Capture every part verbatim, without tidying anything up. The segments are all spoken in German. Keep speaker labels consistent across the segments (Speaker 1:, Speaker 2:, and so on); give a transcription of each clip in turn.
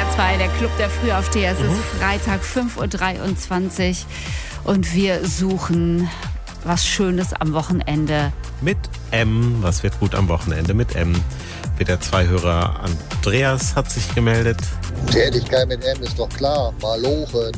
Speaker 1: zwei, der Club der Frühaufsteher. Es mhm. ist Freitag, fünf Uhr dreiundzwanzig und wir suchen was Schönes am Wochenende.
Speaker 2: Mit M. Was wird gut am Wochenende mit M? Wieder zwei Hörer. Andreas hat sich gemeldet.
Speaker 3: Tätigkeit mit M ist doch klar. Malochen.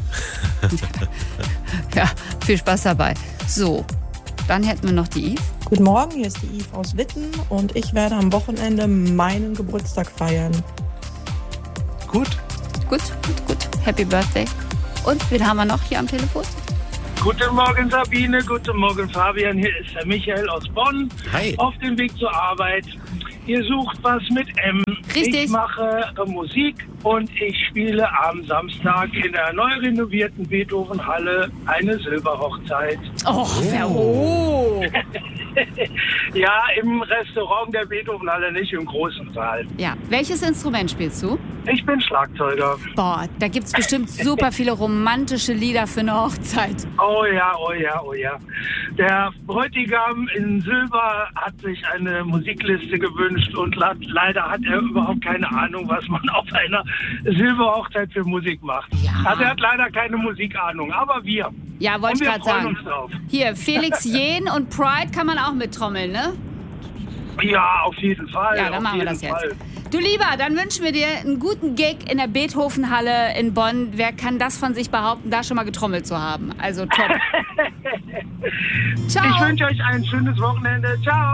Speaker 1: Ja, viel Spaß dabei. So, dann hätten wir noch die Yves.
Speaker 4: Guten Morgen, hier ist die Yves aus Witten und ich werde am Wochenende meinen Geburtstag feiern.
Speaker 2: Gut.
Speaker 1: Gut, gut, gut. Happy Birthday. Und wen haben wir noch hier am Telefon?
Speaker 5: Guten Morgen Sabine, guten Morgen Fabian, hier ist der Michael aus Bonn.
Speaker 2: Hi.
Speaker 5: Auf dem Weg zur Arbeit. Ihr sucht was mit M.
Speaker 1: Richtig.
Speaker 5: Ich mache äh, Musik und ich spiele am Samstag in der neu renovierten Beethoven-Halle eine Silberhochzeit.
Speaker 1: Och, oh.
Speaker 5: Ja, im Restaurant der Beethoven-Halle, nicht im großen Saal.
Speaker 1: Ja, welches Instrument spielst du?
Speaker 5: Ich bin Schlagzeuger.
Speaker 1: Boah, da gibt's bestimmt super viele romantische Lieder für eine Hochzeit.
Speaker 5: Oh ja, oh ja, oh ja. Der Bräutigam in Silber hat sich eine Musikliste gewünscht und leider hat er überhaupt keine Ahnung, was man auf einer Silberhochzeit für Musik macht.
Speaker 1: Ja.
Speaker 5: Also er hat leider keine Musikahnung, aber wir.
Speaker 1: Ja, wollte ich gerade sagen.
Speaker 5: Uns drauf.
Speaker 1: Hier, Felix Jähn und Pride kann man auch mittrommeln, ne?
Speaker 5: Ja, auf jeden Fall.
Speaker 1: Ja, dann machen wir das jetzt. Fall. Du Lieber, dann wünschen wir dir einen guten Gig in der Beethoven-Halle in Bonn. Wer kann das von sich behaupten, da schon mal getrommelt zu haben? Also top. Ciao.
Speaker 5: Ich wünsche euch ein schönes Wochenende. Ciao.